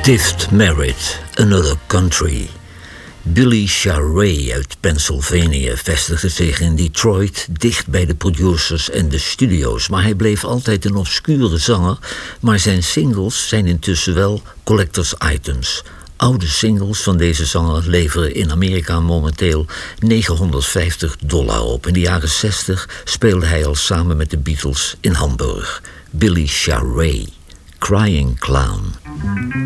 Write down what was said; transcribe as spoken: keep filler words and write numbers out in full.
Tift Merritt, Another Country. Billy Sharray uit Pennsylvania vestigde zich in Detroit, dicht bij de producers en de studio's. Maar hij bleef altijd een obscure zanger, maar zijn singles zijn intussen wel collectors items. Oude singles van deze zanger leveren in Amerika momenteel negenhonderdvijftig dollar op. In de jaren zestig speelde hij al samen met de Beatles in Hamburg. Billy Sharray, Crying Clown.